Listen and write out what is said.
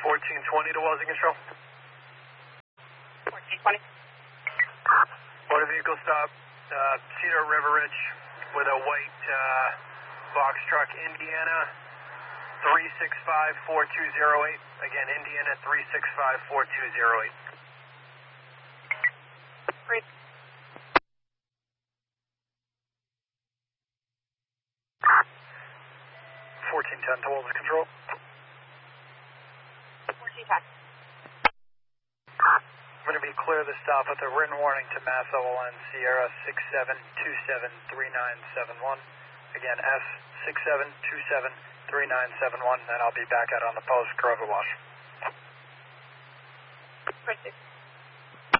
1420 to Wellesley Control. 1420. Motor vehicle stop, Cedar River Ridge with a white box truck, Indiana 3654208. Again, Indiana 3654208. Great. 1410 to Wellesley Control. 1410. I'm going to be clear the stop with a written warning to Mass OLN Sierra 67273971. Again, S67273971, and I'll be back out on the post, Grover Wash. Great.